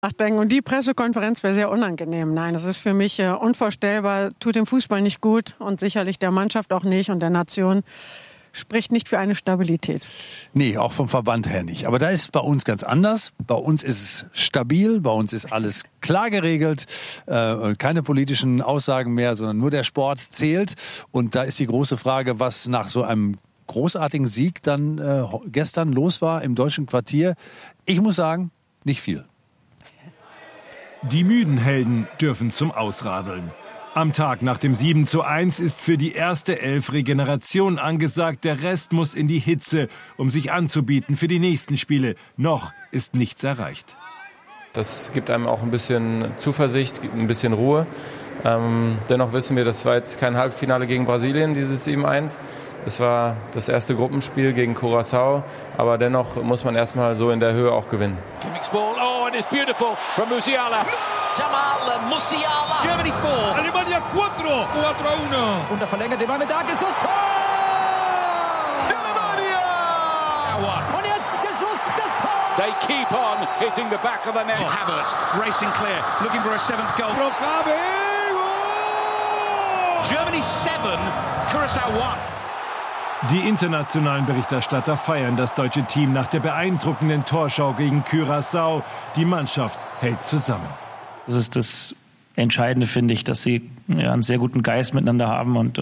Nachdenken. Und die Pressekonferenz wäre sehr unangenehm. Nein, das ist für mich unvorstellbar, tut dem Fußball nicht gut und sicherlich der Mannschaft auch nicht und der Nation. Spricht nicht für eine Stabilität. Nee, auch vom Verband her nicht. Aber da ist es bei uns ganz anders. Bei uns ist es stabil, bei uns ist alles klar geregelt, keine politischen Aussagen mehr, sondern nur der Sport zählt. Und da ist die große Frage, was nach so einem großartigen Sieg dann gestern los war im Deutschen Quartier. Ich muss sagen, nicht viel. Die müden Helden dürfen zum Ausradeln. Am Tag nach dem 7:1 ist für die erste Elf Regeneration angesagt. Der Rest muss in die Hitze, um sich anzubieten für die nächsten Spiele. Noch ist nichts erreicht. Das gibt einem auch ein bisschen Zuversicht, ein bisschen Ruhe. Dennoch wissen wir, das war jetzt kein Halbfinale gegen Brasilien, dieses 7:1. Es war das erste Gruppenspiel gegen Curaçao. Aber dennoch muss man erstmal so in der Höhe auch gewinnen. Oh, and it's beautiful from Musiala. Jamal Musiala. Germany 4. Alemania 4. 4-1. Und der verlängerte Ball mit Dages das Tor! Und jetzt der Schuss, das Tor! They keep on hitting the back of the net. Havertz racing clear, looking for a seventh goal. Germany 7, Curaçao 1. Die internationalen Berichterstatter feiern das deutsche Team nach der beeindruckenden Torschau gegen Curaçao. Die Mannschaft hält zusammen. Das ist das Entscheidende, finde ich, dass sie einen sehr guten Geist miteinander haben und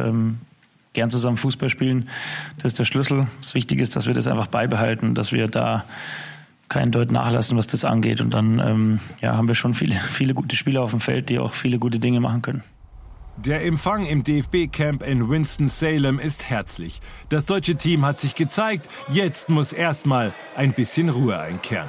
gern zusammen Fußball spielen. Das ist der Schlüssel. Das Wichtige ist, dass wir das einfach beibehalten, dass wir da keinen Deut nachlassen, was das angeht. Und dann haben wir schon viele gute Spieler auf dem Feld, die auch viele gute Dinge machen können. Der Empfang im DFB-Camp in Winston-Salem ist herzlich. Das deutsche Team hat sich gezeigt. Jetzt muss erstmal ein bisschen Ruhe einkehren.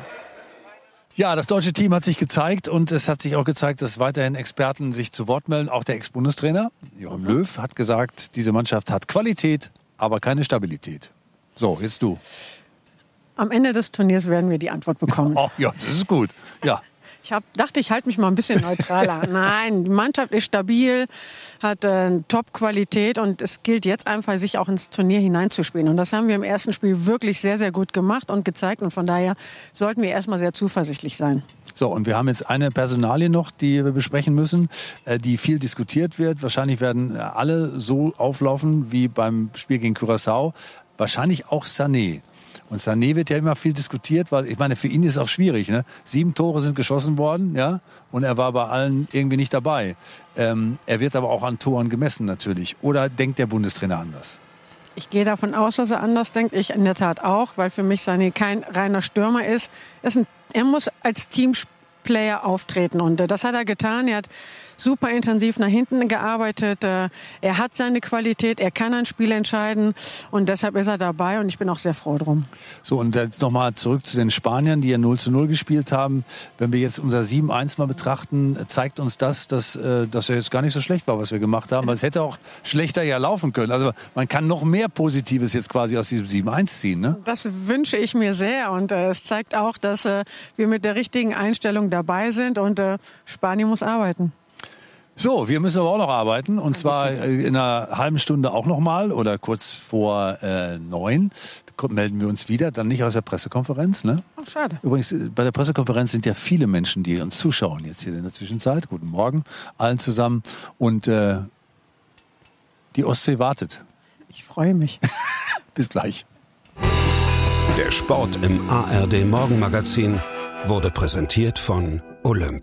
Ja, das deutsche Team hat sich gezeigt und es hat sich auch gezeigt, dass weiterhin Experten sich zu Wort melden. Auch der Ex-Bundestrainer Joachim Löw hat gesagt, diese Mannschaft hat Qualität, aber keine Stabilität. So, jetzt du. Am Ende des Turniers werden wir die Antwort bekommen. Oh, ja, das ist gut. Ja. dachte, ich halte mich mal ein bisschen neutraler. Nein, die Mannschaft ist stabil, hat Top-Qualität und es gilt jetzt einfach, sich auch ins Turnier hineinzuspielen. Und das haben wir im ersten Spiel wirklich sehr, sehr gut gemacht und gezeigt. Und von daher sollten wir erstmal sehr zuversichtlich sein. So, und wir haben jetzt eine Personalie noch, die wir besprechen müssen, die viel diskutiert wird. Wahrscheinlich werden alle so auflaufen wie beim Spiel gegen Curaçao. Wahrscheinlich auch Sané. Und Sané wird ja immer viel diskutiert, weil, ich meine, für ihn ist es auch schwierig, ne? 7 Tore sind geschossen worden, ja, und er war bei allen irgendwie nicht dabei. Er wird aber auch an Toren gemessen natürlich. Oder denkt der Bundestrainer anders? Ich gehe davon aus, dass er anders denkt. Ich in der Tat auch, weil für mich Sané kein reiner Stürmer ist. Er muss als Teamplayer auftreten und das hat er getan. Er hat super intensiv nach hinten gearbeitet. Er hat seine Qualität, er kann ein Spiel entscheiden und deshalb ist er dabei und ich bin auch sehr froh drum. So, und jetzt nochmal zurück zu den Spaniern, die ja 0:0 gespielt haben. Wenn wir jetzt unser 7:1 mal betrachten, zeigt uns das, dass er jetzt gar nicht so schlecht war, was wir gemacht haben. Weil es hätte auch schlechter ja laufen können. Also man kann noch mehr Positives jetzt quasi aus diesem 7:1 ziehen, ne? Das wünsche ich mir sehr und es zeigt auch, dass wir mit der richtigen Einstellung dabei sind und Spanien muss arbeiten. So, wir müssen aber auch noch arbeiten und zwar in einer halben Stunde auch noch mal oder kurz vor 9 melden wir uns wieder, dann nicht aus der Pressekonferenz, ne? Ach, schade. Übrigens, bei der Pressekonferenz sind ja viele Menschen, die uns zuschauen jetzt hier in der Zwischenzeit. Guten Morgen allen zusammen und die Ostsee wartet. Ich freue mich. Bis gleich. Der Sport im ARD Morgenmagazin wurde präsentiert von Olymp.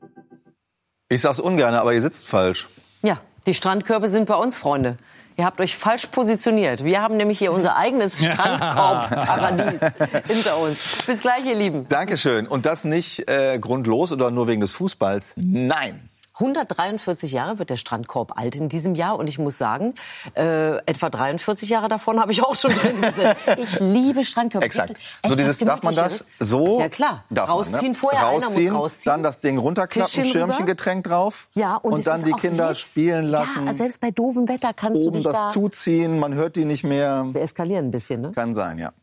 Ich sag's ungern, aber ihr sitzt falsch. Ja, die Strandkörbe sind bei uns, Freunde. Ihr habt euch falsch positioniert. Wir haben nämlich hier unser eigenes Strandkorbparadies hinter uns. Bis gleich, ihr Lieben. Dankeschön. Und das nicht grundlos oder nur wegen des Fußballs? Nein. 143 Jahre wird der Strandkorb alt in diesem Jahr. Und ich muss sagen, etwa 43 Jahre davon habe ich auch schon drin gesessen. Ich liebe Strandkörbe. Exakt. So dieses, darf man das so? Ja, klar. Rausziehen, ne? Vorher, rausziehen, einer muss rausziehen. Dann das Ding runterklappen, Schirmchengetränk drauf. Ja, und dann die Kinder spielen lassen. Ja, selbst bei doofem Wetter kannst oben du dich das zuziehen, man hört die nicht mehr. Wir eskalieren ein bisschen, ne? Kann sein, ja.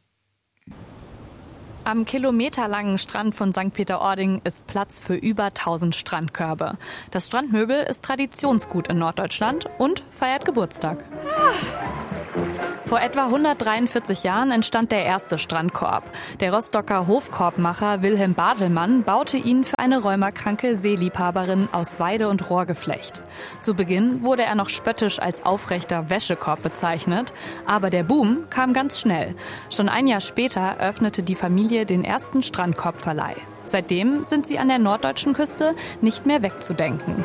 Am kilometerlangen Strand von St. Peter-Ording ist Platz für über 1000 Strandkörbe. Das Strandmöbel ist Traditionsgut in Norddeutschland und feiert Geburtstag. Vor etwa 143 Jahren entstand der erste Strandkorb. Der Rostocker Hofkorbmacher Wilhelm Bartelmann baute ihn für eine rheumakranke Seeliebhaberin aus Weide- und Rohrgeflecht. Zu Beginn wurde er noch spöttisch als aufrechter Wäschekorb bezeichnet, aber der Boom kam ganz schnell. Schon ein Jahr später öffnete die Familie den ersten Strandkorbverleih. Seitdem sind sie an der norddeutschen Küste nicht mehr wegzudenken.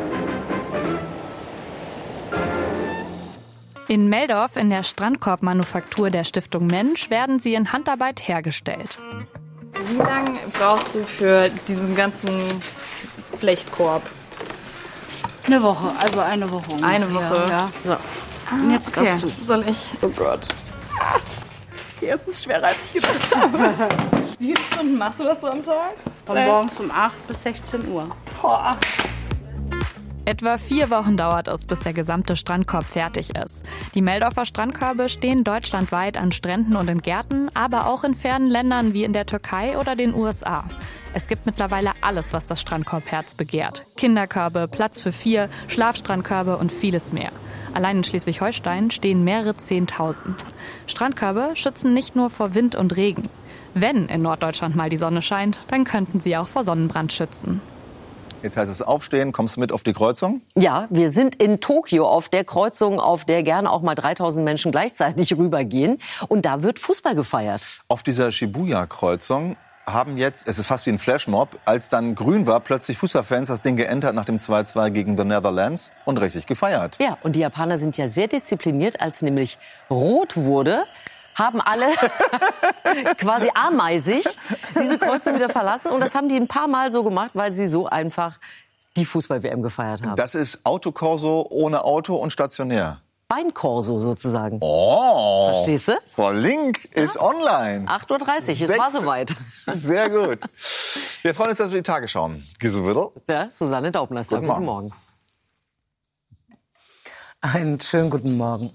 In Meldorf in der Strandkorbmanufaktur der Stiftung Mensch werden sie in Handarbeit hergestellt. Wie lange brauchst du für diesen ganzen Flechtkorb? Eine Woche, also eine Woche ungefähr. Eine Woche? Ja. So. Und jetzt darfst du. Soll ich? Oh Gott. Jetzt ist es schwerer, als ich gedacht habe. Wie viele Stunden machst du das so am Tag? Von morgens um 8 bis 16 Uhr. Boah. Etwa 4 Wochen dauert es, bis der gesamte Strandkorb fertig ist. Die Meldorfer Strandkörbe stehen deutschlandweit an Stränden und in Gärten, aber auch in fernen Ländern wie in der Türkei oder den USA. Es gibt mittlerweile alles, was das Strandkorbherz begehrt. Kinderkörbe, Platz für 4, Schlafstrandkörbe und vieles mehr. Allein in Schleswig-Holstein stehen mehrere 10.000. Strandkörbe schützen nicht nur vor Wind und Regen. Wenn in Norddeutschland mal die Sonne scheint, dann könnten sie auch vor Sonnenbrand schützen. Jetzt heißt es aufstehen, kommst du mit auf die Kreuzung? Ja, wir sind in Tokio auf der Kreuzung, auf der gerne auch mal 3.000 Menschen gleichzeitig rübergehen. Und da wird Fußball gefeiert. Auf dieser Shibuya-Kreuzung haben jetzt, es ist fast wie ein Flashmob, als dann grün war, plötzlich Fußballfans das Ding geentert nach dem 2-2 gegen the Netherlands und richtig gefeiert. Ja, und die Japaner sind ja sehr diszipliniert, als nämlich rot wurde, haben alle quasi ameisig diese Kreuzung wieder verlassen. Und das haben die ein paar Mal so gemacht, weil sie so einfach die Fußball-WM gefeiert haben. Das ist Autokorso ohne Auto und stationär. Beinkorso sozusagen. Oh. Verstehst du? Frau Link ist online. 8.30 Uhr, es war soweit. Sehr gut. Wir freuen uns, dass wir die Tage schauen. Gisewittel. Ja, Susanne Daubner. Guten Morgen. Einen schönen guten Morgen.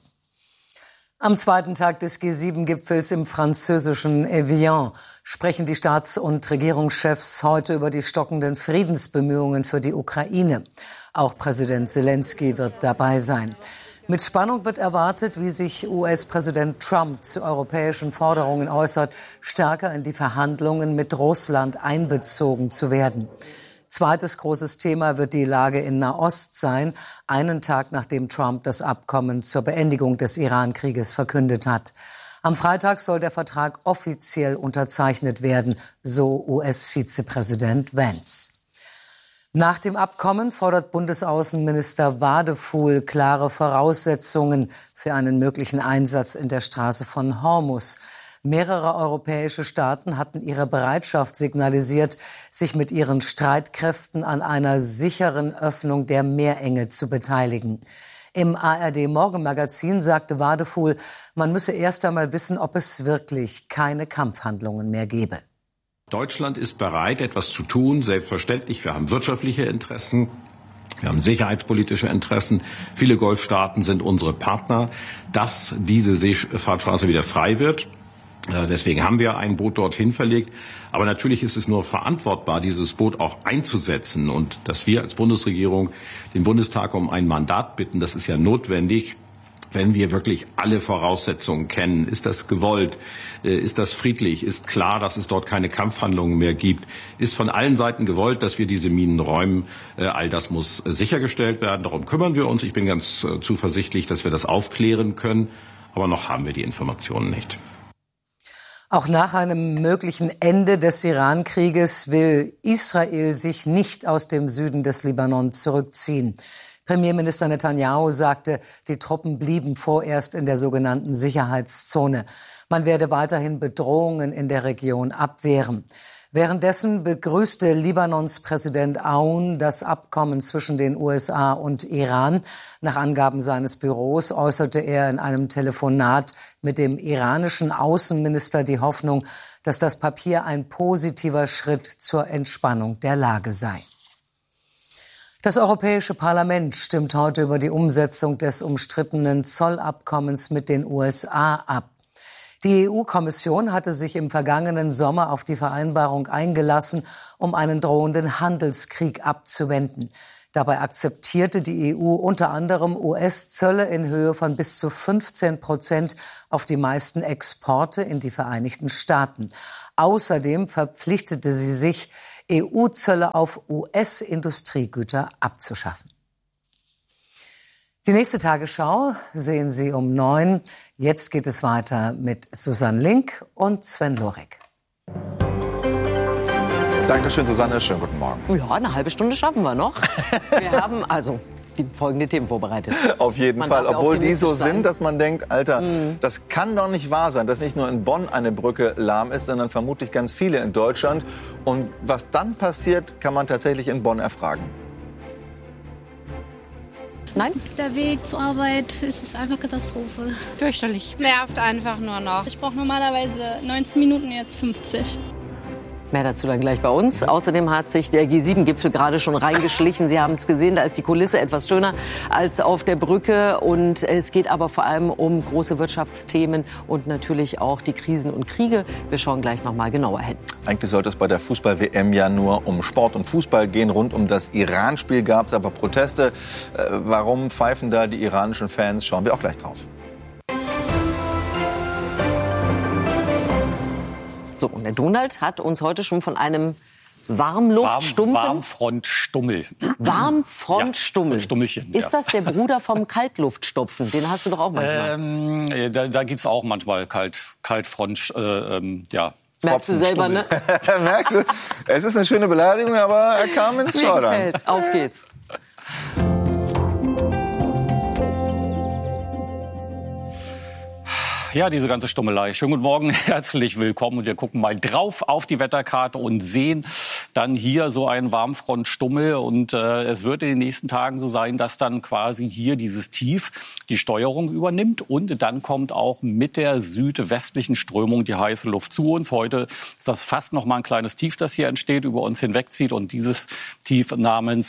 Am zweiten Tag des G7-Gipfels im französischen Evian sprechen die Staats- und Regierungschefs heute über die stockenden Friedensbemühungen für die Ukraine. Auch Präsident Zelensky wird dabei sein. Mit Spannung wird erwartet, wie sich US-Präsident Trump zu europäischen Forderungen äußert, stärker in die Verhandlungen mit Russland einbezogen zu werden. Zweites großes Thema wird die Lage in Nahost sein, einen Tag nachdem Trump das Abkommen zur Beendigung des Iran-Krieges verkündet hat. Am Freitag soll der Vertrag offiziell unterzeichnet werden, so US-Vizepräsident Vance. Nach dem Abkommen fordert Bundesaußenminister Wadefuhl klare Voraussetzungen für einen möglichen Einsatz in der Straße von Hormuz. Mehrere europäische Staaten hatten ihre Bereitschaft signalisiert, sich mit ihren Streitkräften an einer sicheren Öffnung der Meerenge zu beteiligen. Im ARD-Morgenmagazin sagte Wadefuhl, man müsse erst einmal wissen, ob es wirklich keine Kampfhandlungen mehr gebe. Deutschland ist bereit, etwas zu tun, selbstverständlich. Wir haben wirtschaftliche Interessen. Wir haben sicherheitspolitische Interessen. Viele Golfstaaten sind unsere Partner, dass diese Seefahrtstraße wieder frei wird. Deswegen haben wir ein Boot dorthin verlegt. Aber natürlich ist es nur verantwortbar, dieses Boot auch einzusetzen. Und dass wir als Bundesregierung den Bundestag um ein Mandat bitten, das ist ja notwendig, wenn wir wirklich alle Voraussetzungen kennen. Ist das gewollt? Ist das friedlich? Ist klar, dass es dort keine Kampfhandlungen mehr gibt? Ist von allen Seiten gewollt, dass wir diese Minen räumen? All das muss sichergestellt werden. Darum kümmern wir uns. Ich bin ganz zuversichtlich, dass wir das aufklären können. Aber noch haben wir die Informationen nicht. Auch nach einem möglichen Ende des Iran-Krieges will Israel sich nicht aus dem Süden des Libanon zurückziehen. Premierminister Netanyahu sagte, die Truppen blieben vorerst in der sogenannten Sicherheitszone. Man werde weiterhin Bedrohungen in der Region abwehren. Währenddessen begrüßte Libanons Präsident Aoun das Abkommen zwischen den USA und Iran. Nach Angaben seines Büros äußerte er in einem Telefonat mit dem iranischen Außenminister die Hoffnung, dass das Papier ein positiver Schritt zur Entspannung der Lage sei. Das Europäische Parlament stimmt heute über die Umsetzung des umstrittenen Zollabkommens mit den USA ab. Die EU-Kommission hatte sich im vergangenen Sommer auf die Vereinbarung eingelassen, um einen drohenden Handelskrieg abzuwenden. Dabei akzeptierte die EU unter anderem US-Zölle in Höhe von bis zu 15% auf die meisten Exporte in die Vereinigten Staaten. Außerdem verpflichtete sie sich, EU-Zölle auf US-Industriegüter abzuschaffen. Die nächste Tagesschau sehen Sie um 9. Jetzt geht es weiter mit Susanne Link und Sven Lorek. Dankeschön, Susanne. Schönen guten Morgen. Ja, eine halbe Stunde schaffen wir noch. Wir haben also die folgenden Themen vorbereitet. Auf jeden Fall, obwohl die so sind, dass man denkt, Alter, das kann doch nicht wahr sein, dass nicht nur in Bonn eine Brücke lahm ist, sondern vermutlich ganz viele in Deutschland. Und was dann passiert, kann man tatsächlich in Bonn erfragen. Nein? Der Weg zur Arbeit ist einfach Katastrophe. Fürchterlich. Nervt einfach nur noch. Ich brauche normalerweise 19 Minuten, jetzt 50. Mehr dazu dann gleich bei uns. Außerdem hat sich der G7-Gipfel gerade schon reingeschlichen. Sie haben es gesehen, da ist die Kulisse etwas schöner als auf der Brücke. Und es geht aber vor allem um große Wirtschaftsthemen und natürlich auch die Krisen und Kriege. Wir schauen gleich noch mal genauer hin. Eigentlich sollte es bei der Fußball-WM ja nur um Sport und Fußball gehen. Rund um das Iran-Spiel gab es aber Proteste. Warum pfeifen da die iranischen Fans? Schauen wir auch gleich drauf. So, und der Donald hat uns heute schon von einem Warmfrontstummel. Warmfrontstummel. Stummelchen. Ist das der Bruder vom Kaltluftstopfen? Den hast du doch auch manchmal. Da gibt's auch manchmal Kaltfront, ja. Merkst du selber, ne? Merkst du? Es ist eine schöne Beleidigung, aber er kam ins Schaudern. Auf geht's. Ja, diese ganze Stummelei. Schönen guten Morgen, herzlich willkommen. Und wir gucken mal drauf auf die Wetterkarte und sehen dann hier so einen Warmfrontstummel. Und es wird in den nächsten Tagen so sein, dass dann quasi hier dieses Tief die Steuerung übernimmt. Und dann kommt auch mit der südwestlichen Strömung die heiße Luft zu uns. Heute ist das fast noch mal ein kleines Tief, das hier entsteht, über uns hinwegzieht. Und dieses Tief namens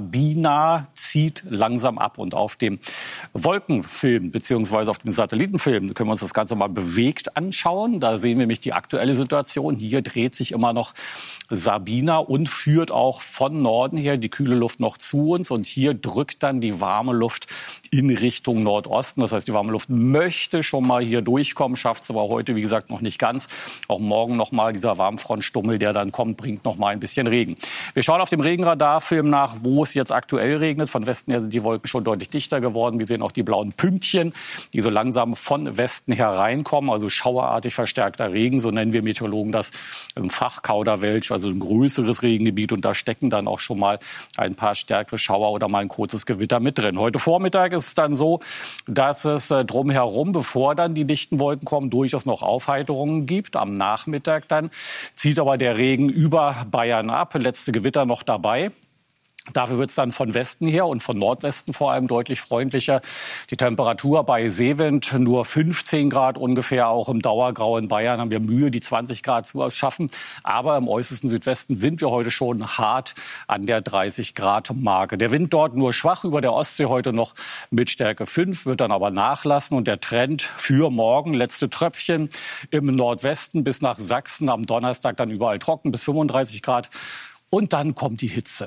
Sabina zieht langsam ab. Und auf dem Wolkenfilm beziehungsweise auf dem Satellitenfilm können wir uns das Ganze mal bewegt anschauen. Da sehen wir nämlich die aktuelle Situation. Hier dreht sich immer noch Sabina und führt auch von Norden her die kühle Luft noch zu uns. Und hier drückt dann die warme Luft in Richtung Nordosten. Das heißt, die warme Luft möchte schon mal hier durchkommen, schafft es aber heute, wie gesagt, noch nicht ganz. Auch morgen noch mal dieser Warmfrontstummel, der dann kommt, bringt noch mal ein bisschen Regen. Wir schauen auf dem Regenradarfilm nach, wo es jetzt aktuell regnet. Von Westen her sind die Wolken schon deutlich dichter geworden. Wir sehen auch die blauen Pünktchen, die so langsam von Westen hereinkommen. Also schauerartig verstärkter Regen, so nennen wir Meteorologen das im Fachkauderwelsch, also ein größeres Regengebiet. Und da stecken dann auch schon mal ein paar stärkere Schauer oder mal ein kurzes Gewitter mit drin. Heute Vormittag ist es dann so, dass es drumherum, bevor dann die dichten Wolken kommen, durchaus noch Aufheiterungen gibt. Am Nachmittag dann zieht aber der Regen über Bayern ab. Letzte Gewitter noch dabei. Dafür wird es dann von Westen her und von Nordwesten vor allem deutlich freundlicher. Die Temperatur bei Seewind nur 15 Grad ungefähr. Auch im Dauergrau in Bayern haben wir Mühe, die 20 Grad zu schaffen. Aber im äußersten Südwesten sind wir heute schon hart an der 30 Grad Marke. Der Wind dort nur schwach über der Ostsee heute noch mit Stärke 5, wird dann aber nachlassen. Und der Trend für morgen, letzte Tröpfchen im Nordwesten bis nach Sachsen. Am Donnerstag dann überall trocken bis 35 Grad. Und dann kommt die Hitze.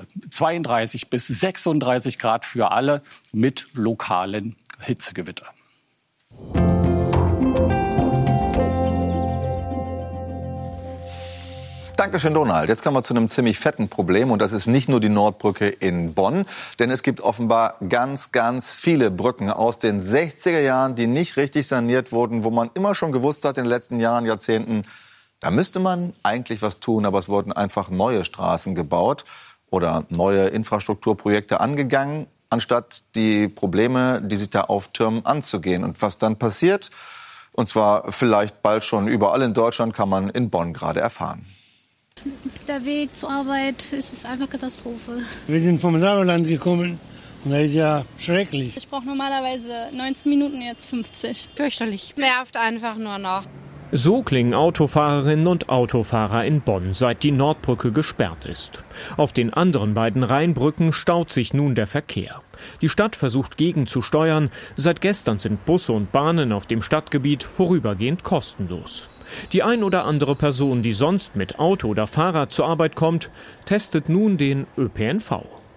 32 bis 36 Grad für alle mit lokalen Hitzegewitter. Dankeschön, Donald. Jetzt kommen wir zu einem ziemlich fetten Problem. Und das ist nicht nur die Nordbrücke in Bonn. Denn es gibt offenbar ganz, ganz viele Brücken aus den 60er Jahren, die nicht richtig saniert wurden, wo man immer schon gewusst hat in den letzten Jahren, Jahrzehnten, da müsste man eigentlich was tun, aber es wurden einfach neue Straßen gebaut oder neue Infrastrukturprojekte angegangen, anstatt die Probleme, die sich da auftürmen, anzugehen. Und was dann passiert, und zwar vielleicht bald schon überall in Deutschland, kann man in Bonn gerade erfahren. Der Weg zur Arbeit ist einfach Katastrophe. Wir sind vom Sauerland gekommen und das ist ja schrecklich. Ich brauche normalerweise 19 Minuten, jetzt 50. Fürchterlich. Nervt einfach nur noch. So klingen Autofahrerinnen und Autofahrer in Bonn, seit die Nordbrücke gesperrt ist. Auf den anderen beiden Rheinbrücken staut sich nun der Verkehr. Die Stadt versucht gegenzusteuern. Seit gestern sind Busse und Bahnen auf dem Stadtgebiet vorübergehend kostenlos. Die ein oder andere Person, die sonst mit Auto oder Fahrrad zur Arbeit kommt, testet nun den ÖPNV.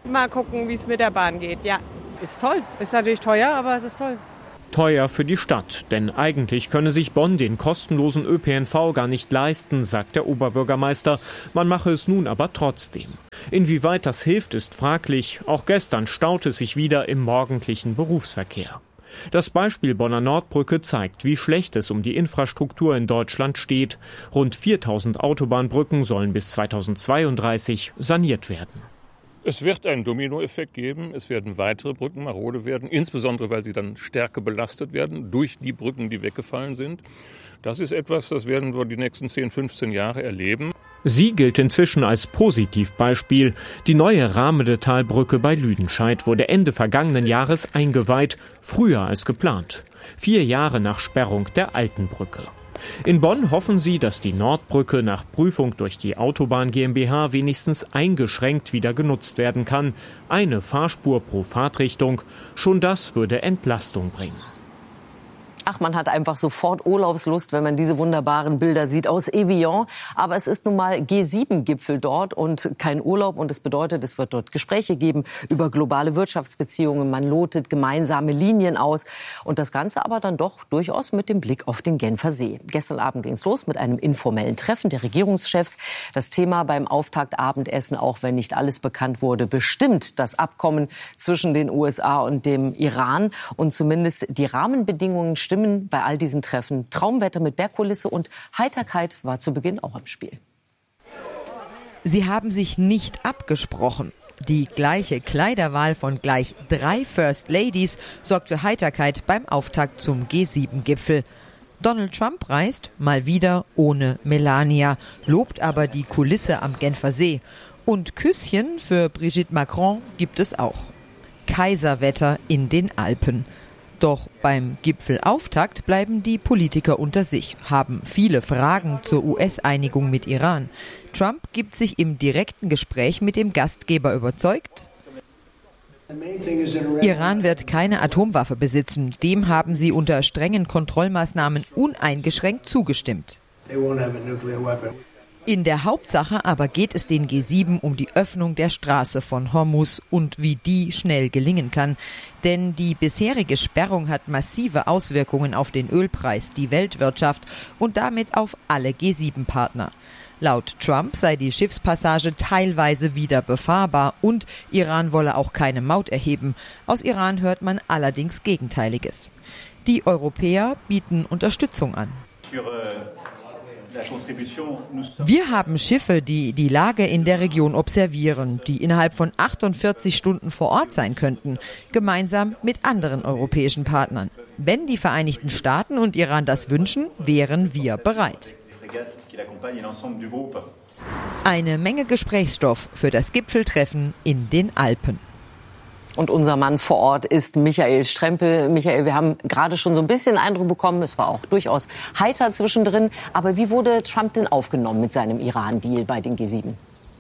Mal gucken, wie es mit der Bahn geht, ja. Ist toll. Ist natürlich teuer, aber es ist toll. Teuer für die Stadt, denn eigentlich könne sich Bonn den kostenlosen ÖPNV gar nicht leisten, sagt der Oberbürgermeister. Man mache es nun aber trotzdem. Inwieweit das hilft, ist fraglich. Auch gestern staute es sich wieder im morgendlichen Berufsverkehr. Das Beispiel Bonner Nordbrücke zeigt, wie schlecht es um die Infrastruktur in Deutschland steht. Rund 4000 Autobahnbrücken sollen bis 2032 saniert werden. Es wird einen Dominoeffekt geben. Es werden weitere Brücken marode werden, insbesondere weil sie dann stärker belastet werden durch die Brücken, die weggefallen sind. Das ist etwas, das werden wir die nächsten 10, 15 Jahre erleben. Sie gilt inzwischen als Positivbeispiel. Die neue Rahmedetalbrücke bei Lüdenscheid wurde Ende vergangenen Jahres eingeweiht, früher als geplant. 4 Jahre nach Sperrung der alten Brücke. In Bonn hoffen sie, dass die Nordbrücke nach Prüfung durch die Autobahn GmbH wenigstens eingeschränkt wieder genutzt werden kann. Eine Fahrspur pro Fahrtrichtung. Schon das würde Entlastung bringen. Ach, man hat einfach sofort Urlaubslust, wenn man diese wunderbaren Bilder sieht aus Evian. Aber es ist nun mal G7-Gipfel dort und kein Urlaub. Und das bedeutet, es wird dort Gespräche geben über globale Wirtschaftsbeziehungen. Man lotet gemeinsame Linien aus. Und das Ganze aber dann doch durchaus mit dem Blick auf den Genfer See. Gestern Abend ging es los mit einem informellen Treffen der Regierungschefs. Das Thema beim Auftaktabendessen, auch wenn nicht alles bekannt wurde, bestimmt das Abkommen zwischen den USA und dem Iran. Und zumindest die Rahmenbedingungen stimmen bei all diesen Treffen. Traumwetter mit Bergkulisse und Heiterkeit war zu Beginn auch im Spiel. Sie haben sich nicht abgesprochen. Die gleiche Kleiderwahl von gleich 3 First Ladies sorgt für Heiterkeit beim Auftakt zum G7-Gipfel. Donald Trump reist mal wieder ohne Melania, lobt aber die Kulisse am Genfer See. Und Küsschen für Brigitte Macron gibt es auch. Kaiserwetter in den Alpen. Doch beim Gipfelauftakt bleiben die Politiker unter sich, haben viele Fragen zur US-Einigung mit Iran. Trump gibt sich im direkten Gespräch mit dem Gastgeber überzeugt. Iran wird keine Atomwaffe besitzen. Dem haben sie unter strengen Kontrollmaßnahmen uneingeschränkt zugestimmt. In der Hauptsache aber geht es den G7 um die Öffnung der Straße von Hormuz und wie die schnell gelingen kann. Denn die bisherige Sperrung hat massive Auswirkungen auf den Ölpreis, die Weltwirtschaft und damit auf alle G7-Partner. Laut Trump sei die Schiffspassage teilweise wieder befahrbar und Iran wolle auch keine Maut erheben. Aus Iran hört man allerdings Gegenteiliges. Die Europäer bieten Unterstützung an. Wir haben Schiffe, die die Lage in der Region observieren, die innerhalb von 48 Stunden vor Ort sein könnten, gemeinsam mit anderen europäischen Partnern. Wenn die Vereinigten Staaten und Iran das wünschen, wären wir bereit. Eine Menge Gesprächsstoff für das Gipfeltreffen in den Alpen. Und unser Mann vor Ort ist Michael Strempel. Michael, wir haben gerade schon so ein bisschen Eindruck bekommen, es war auch durchaus heiter zwischendrin. Aber wie wurde Trump denn aufgenommen mit seinem Iran-Deal bei den G7?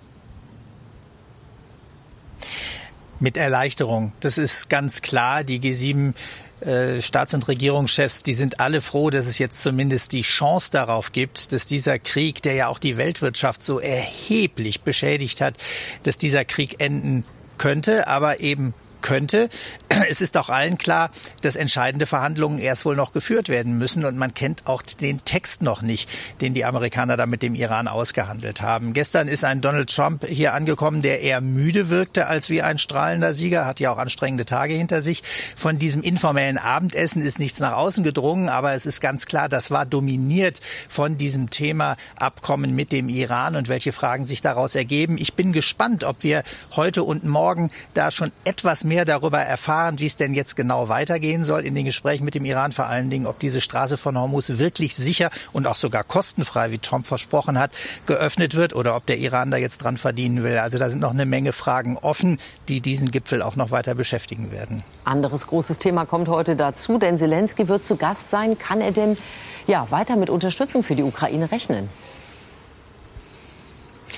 Mit Erleichterung. Das ist ganz klar. Die G7 Staats- und Regierungschefs, die sind alle froh, dass es jetzt zumindest die Chance darauf gibt, dass dieser Krieg, der ja auch die Weltwirtschaft so erheblich beschädigt hat, dass dieser Krieg enden könnte, aber eben könnte. Es ist auch allen klar, dass entscheidende Verhandlungen erst wohl noch geführt werden müssen und man kennt auch den Text noch nicht, den die Amerikaner da mit dem Iran ausgehandelt haben. Gestern ist ein Donald Trump hier angekommen, der eher müde wirkte als wie ein strahlender Sieger, hat ja auch anstrengende Tage hinter sich. Von diesem informellen Abendessen ist nichts nach außen gedrungen, aber es ist ganz klar, das war dominiert von diesem Thema Abkommen mit dem Iran und welche Fragen sich daraus ergeben. Ich bin gespannt, ob wir heute und morgen da schon etwas mehr darüber erfahren, wie es denn jetzt genau weitergehen soll in den Gesprächen mit dem Iran, vor allen Dingen, ob diese Straße von Hormuz wirklich sicher und auch sogar kostenfrei, wie Trump versprochen hat, geöffnet wird oder ob der Iran da jetzt dran verdienen will. Also da sind noch eine Menge Fragen offen, die diesen Gipfel auch noch weiter beschäftigen werden. Anderes großes Thema kommt heute dazu, denn Zelensky wird zu Gast sein. Kann er denn weiter mit Unterstützung für die Ukraine rechnen?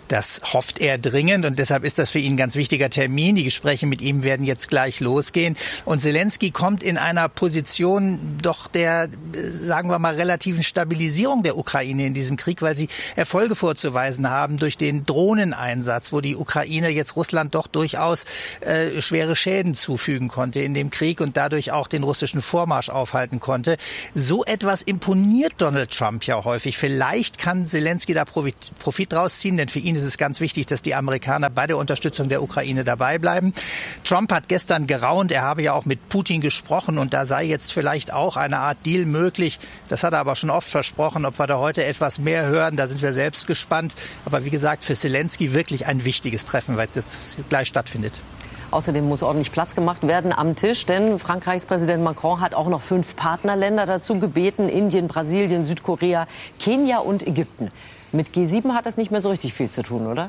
Das hofft er dringend und deshalb ist das für ihn ein ganz wichtiger Termin. Die Gespräche mit ihm werden jetzt gleich losgehen. Und Zelensky kommt in einer Position doch der, sagen wir mal, relativen Stabilisierung der Ukraine in diesem Krieg, weil sie Erfolge vorzuweisen haben durch den Drohneneinsatz, wo die Ukraine jetzt Russland doch durchaus schwere Schäden zufügen konnte in dem Krieg und dadurch auch den russischen Vormarsch aufhalten konnte. So etwas imponiert Donald Trump ja häufig. Vielleicht kann Zelensky da Profit draus ziehen, denn für ihn ist es ganz wichtig, dass die Amerikaner bei der Unterstützung der Ukraine dabei bleiben. Trump hat gestern geraunt, er habe ja auch mit Putin gesprochen und da sei jetzt vielleicht auch eine Art Deal möglich. Das hat er aber schon oft versprochen. Ob wir da heute etwas mehr hören, da sind wir selbst gespannt. Aber wie gesagt, für Zelensky wirklich ein wichtiges Treffen, weil es jetzt gleich stattfindet. Außerdem muss ordentlich Platz gemacht werden am Tisch, denn Frankreichs Präsident Macron hat auch noch 5 Partnerländer dazu gebeten: Indien, Brasilien, Südkorea, Kenia und Ägypten. Mit G7 hat das nicht mehr so richtig viel zu tun, oder?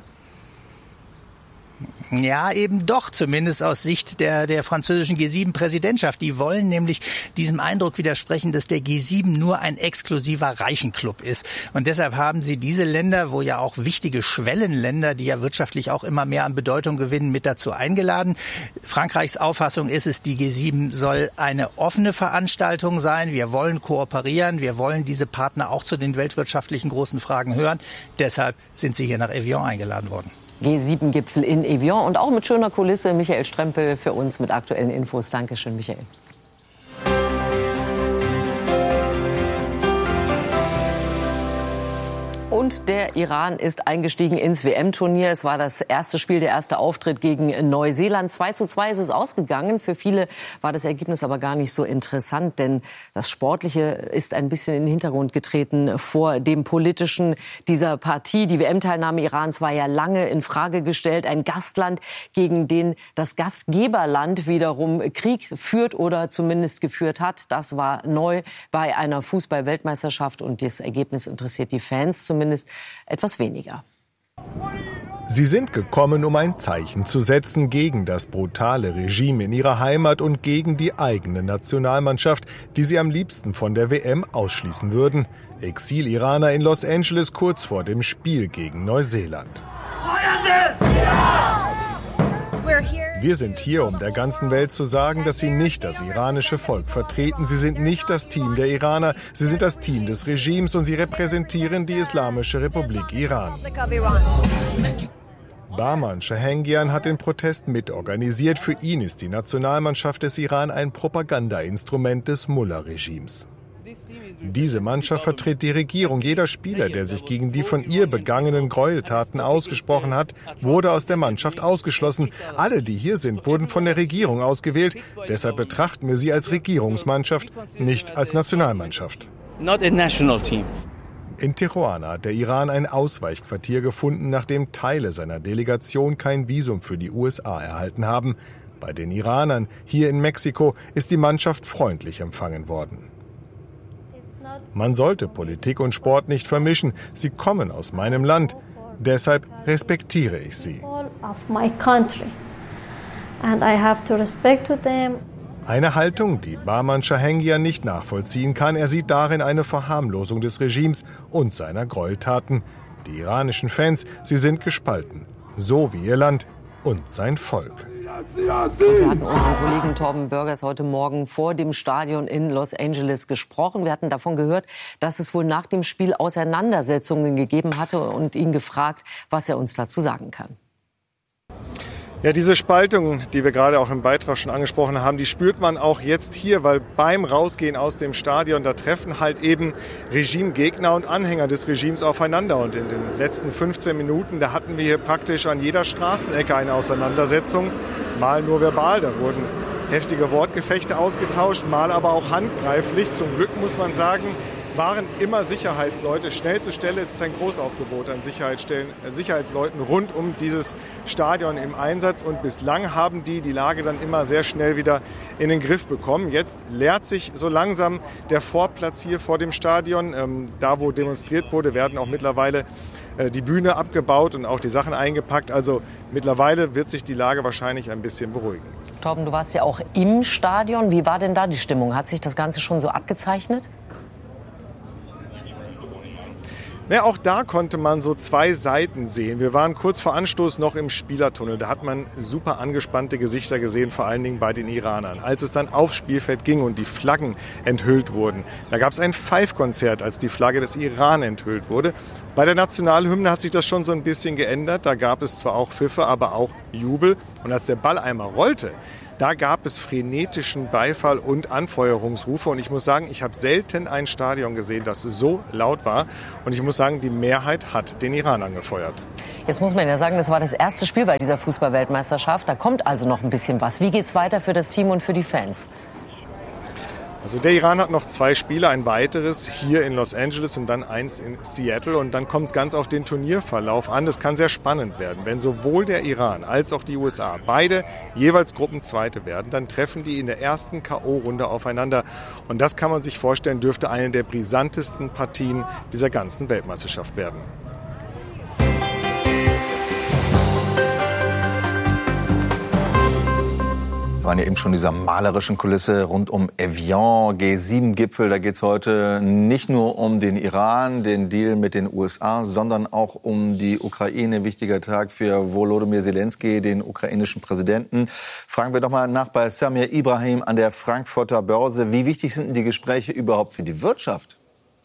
Ja, eben doch, zumindest aus Sicht der französischen G7-Präsidentschaft. Die wollen nämlich diesem Eindruck widersprechen, dass der G7 nur ein exklusiver Reichenclub ist. Und deshalb haben sie diese Länder, wo ja auch wichtige Schwellenländer, die ja wirtschaftlich auch immer mehr an Bedeutung gewinnen, mit dazu eingeladen. Frankreichs Auffassung ist es, die G7 soll eine offene Veranstaltung sein. Wir wollen kooperieren, wir wollen diese Partner auch zu den weltwirtschaftlichen großen Fragen hören. Deshalb sind sie hier nach Evian eingeladen worden. G7-Gipfel in Evian und auch mit schöner Kulisse. Michael Strempel für uns mit aktuellen Infos. Dankeschön, Michael. Und der Iran ist eingestiegen ins WM-Turnier. Es war das erste Spiel, der erste Auftritt gegen Neuseeland. 2:2 ist es ausgegangen. Für viele war das Ergebnis aber gar nicht so interessant, denn das Sportliche ist ein bisschen in den Hintergrund getreten vor dem Politischen dieser Partie. Die WM-Teilnahme Irans war ja lange in Frage gestellt. Ein Gastland, gegen den das Gastgeberland wiederum Krieg führt oder zumindest geführt hat. Das war neu bei einer Fußball-Weltmeisterschaft und das Ergebnis interessiert die Fans zumindest etwas weniger. Sie sind gekommen, um ein Zeichen zu setzen gegen das brutale Regime in ihrer Heimat und gegen die eigene Nationalmannschaft, die sie am liebsten von der WM ausschließen würden. Exil-Iraner in Los Angeles kurz vor dem Spiel gegen Neuseeland. Wir sind hier, um der ganzen Welt zu sagen, dass sie nicht das iranische Volk vertreten. Sie sind nicht das Team der Iraner, sie sind das Team des Regimes und sie repräsentieren die Islamische Republik Iran. Bahman Shahangian hat den Protest mitorganisiert. Für ihn ist die Nationalmannschaft des Iran ein Propagandainstrument des Mullah-Regimes. Diese Mannschaft vertritt die Regierung. Jeder Spieler, der sich gegen die von ihr begangenen Gräueltaten ausgesprochen hat, wurde aus der Mannschaft ausgeschlossen. Alle, die hier sind, wurden von der Regierung ausgewählt. Deshalb betrachten wir sie als Regierungsmannschaft, nicht als Nationalmannschaft. In Tijuana hat der Iran ein Ausweichquartier gefunden, nachdem Teile seiner Delegation kein Visum für die USA erhalten haben. Bei den Iranern hier in Mexiko ist die Mannschaft freundlich empfangen worden. Man sollte Politik und Sport nicht vermischen. Sie kommen aus meinem Land. Deshalb respektiere ich sie. Eine Haltung, die Bahman Shahangian nicht nachvollziehen kann. Er sieht darin eine Verharmlosung des Regimes und seiner Gräueltaten. Die iranischen Fans, sie sind gespalten. So wie ihr Land und sein Volk. Und wir hatten unseren Kollegen Torben Burgers heute Morgen vor dem Stadion in Los Angeles gesprochen. Wir hatten davon gehört, dass es wohl nach dem Spiel Auseinandersetzungen gegeben hatte und ihn gefragt, was er uns dazu sagen kann. Ja, diese Spaltung, die wir gerade auch im Beitrag schon angesprochen haben, die spürt man auch jetzt hier, weil beim Rausgehen aus dem Stadion, da treffen halt eben Regimegegner und Anhänger des Regimes aufeinander. Und in den letzten 15 Minuten, da hatten wir hier praktisch an jeder Straßenecke eine Auseinandersetzung, mal nur verbal, da wurden heftige Wortgefechte ausgetauscht, mal aber auch handgreiflich. Zum Glück muss man sagen, waren immer Sicherheitsleute. Schnell zur Stelle ist es ein Großaufgebot an Sicherheitsleuten rund um dieses Stadion im Einsatz. Und bislang haben die Lage dann immer sehr schnell wieder in den Griff bekommen. Jetzt leert sich so langsam der Vorplatz hier vor dem Stadion. Da, wo demonstriert wurde, werden auch mittlerweile die Bühne abgebaut und auch die Sachen eingepackt. Also mittlerweile wird sich die Lage wahrscheinlich ein bisschen beruhigen. Torben, du warst ja auch im Stadion. Wie war denn da die Stimmung? Hat sich das Ganze schon so abgezeichnet? Ja, auch da konnte man so zwei Seiten sehen. Wir waren kurz vor Anstoß noch im Spielertunnel. Da hat man super angespannte Gesichter gesehen, vor allen Dingen bei den Iranern. Als es dann aufs Spielfeld ging und die Flaggen enthüllt wurden, da gab es ein Pfeifkonzert, als die Flagge des Iran enthüllt wurde. Bei der Nationalhymne hat sich das schon so ein bisschen geändert. Da gab es zwar auch Pfiffe, aber auch Jubel. Und als der Ball einmal rollte, da gab es frenetischen Beifall und Anfeuerungsrufe. Und ich muss sagen, ich habe selten ein Stadion gesehen, das so laut war. Und ich muss sagen, die Mehrheit hat den Iran angefeuert. Jetzt muss man ja sagen, das war das erste Spiel bei dieser Fußball-Weltmeisterschaft. Da kommt also noch ein bisschen was. Wie geht's weiter für das Team und für die Fans? Also der Iran hat noch 2 Spiele, ein weiteres hier in Los Angeles und dann eins in Seattle. Und dann kommt es ganz auf den Turnierverlauf an. Das kann sehr spannend werden. Wenn sowohl der Iran als auch die USA beide jeweils Gruppenzweite werden, dann treffen die in der ersten K.O.-Runde aufeinander. Und das kann man sich vorstellen, dürfte eine der brisantesten Partien dieser ganzen Weltmeisterschaft werden. Wir waren ja eben schon in dieser malerischen Kulisse rund um Evian, G7-Gipfel. Da geht es heute nicht nur um den Iran, den Deal mit den USA, sondern auch um die Ukraine. Wichtiger Tag für Volodymyr Zelensky, den ukrainischen Präsidenten. Fragen wir doch mal nach bei Samir Ibrahim an der Frankfurter Börse. Wie wichtig sind denn die Gespräche überhaupt für die Wirtschaft?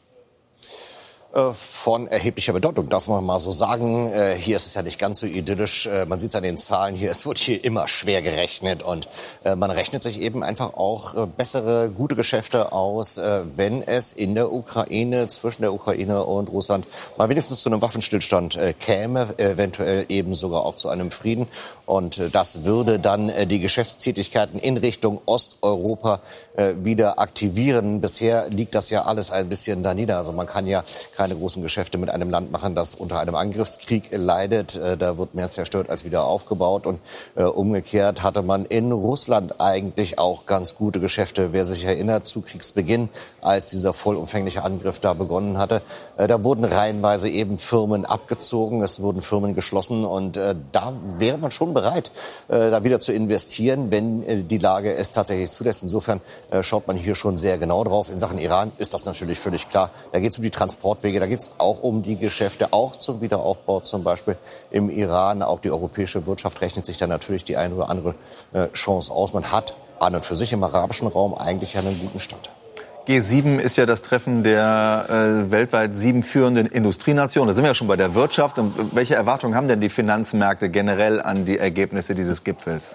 Von erheblicher Bedeutung, darf man mal so sagen. Hier ist es ja nicht ganz so idyllisch. Man sieht es an den Zahlen hier. Es wird hier immer schwer gerechnet und man rechnet sich eben einfach auch bessere, gute Geschäfte aus, wenn es in der Ukraine, zwischen der Ukraine und Russland mal wenigstens zu einem Waffenstillstand käme, eventuell eben sogar auch zu einem Frieden. Und das würde dann die Geschäftstätigkeiten in Richtung Osteuropa wieder aktivieren. Bisher liegt das ja alles ein bisschen da nieder. Also man kann ja keine großen Geschäfte mit einem Land machen, das unter einem Angriffskrieg leidet. Da wird mehr zerstört als wieder aufgebaut. Und umgekehrt hatte man in Russland eigentlich auch ganz gute Geschäfte. Wer sich erinnert, zu Kriegsbeginn, als dieser vollumfängliche Angriff da begonnen hatte, da wurden reihenweise eben Firmen abgezogen, es wurden Firmen geschlossen. Und da wäre man schon bereit, da wieder zu investieren, wenn die Lage es tatsächlich zulässt. Insofern schaut man hier schon sehr genau drauf. In Sachen Iran ist das natürlich völlig klar. Da geht es um die Transportwege, da geht es auch um die Geschäfte, auch zum Wiederaufbau zum Beispiel im Iran. Auch die europäische Wirtschaft rechnet sich da natürlich die eine oder andere Chance aus. Man hat an und für sich im arabischen Raum eigentlich einen guten Stand. G7 ist ja das Treffen der weltweit 7 führenden Industrienationen. Da sind wir ja schon bei der Wirtschaft. Und welche Erwartungen haben denn die Finanzmärkte generell an die Ergebnisse dieses Gipfels?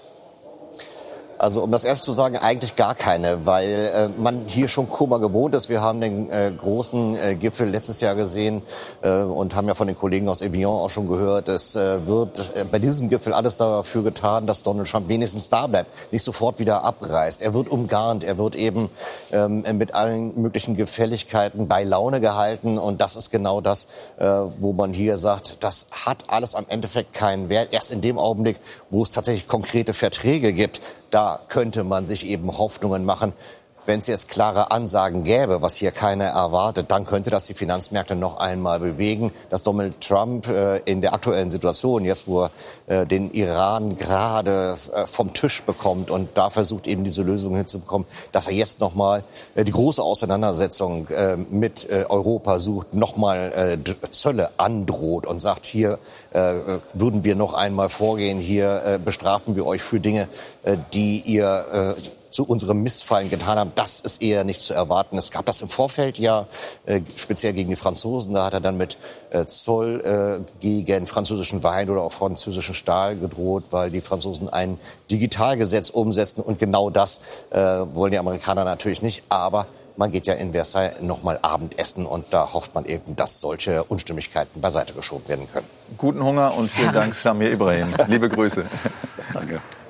Also um das erst zu sagen, eigentlich gar keine, weil man hier schon Kummer gewohnt ist. Wir haben den großen Gipfel letztes Jahr gesehen und haben ja von den Kollegen aus Evian auch schon gehört, es wird bei diesem Gipfel alles dafür getan, dass Donald Trump wenigstens da bleibt, nicht sofort wieder abreist. Er wird umgarnt, er wird eben mit allen möglichen Gefälligkeiten bei Laune gehalten und das ist genau das, wo man hier sagt, das hat alles am Endeffekt keinen Wert. Erst in dem Augenblick, wo es tatsächlich konkrete Verträge gibt, da könnte man sich eben Hoffnungen machen. Wenn es jetzt klare Ansagen gäbe, was hier keiner erwartet, dann könnte das die Finanzmärkte noch einmal bewegen. Dass Donald Trump in der aktuellen Situation, jetzt wo er den Iran gerade vom Tisch bekommt und da versucht eben diese Lösung hinzubekommen, dass er jetzt noch mal die große Auseinandersetzung mit Europa sucht, noch mal Zölle androht und sagt, hier würden wir noch einmal vorgehen, hier bestrafen wir euch für Dinge, die ihr zu unserem Missfallen getan haben, das ist eher nicht zu erwarten. Es gab das im Vorfeld ja, speziell gegen die Franzosen. Da hat er dann mit Zoll gegen französischen Wein oder auch französischen Stahl gedroht, weil die Franzosen ein Digitalgesetz umsetzen. Und genau das wollen die Amerikaner natürlich nicht. Aber man geht ja in Versailles nochmal Abendessen und da hofft man eben, dass solche Unstimmigkeiten beiseite geschoben werden können. Guten Hunger und vielen Dank, Samir Ibrahim. Liebe Grüße. Danke.